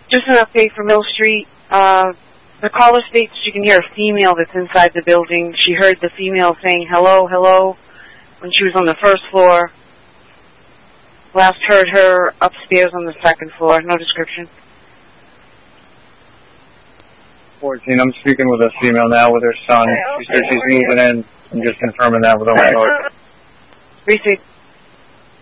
Just an update from Mill Street. The caller states she can hear a female that's inside the building. She heard the female saying hello, hello when she was on the first floor. Last heard her upstairs on the second floor. No description. 14, I'm speaking with a female now with her son. She said she's moving in. I'm just confirming that with the landlord. Receipt.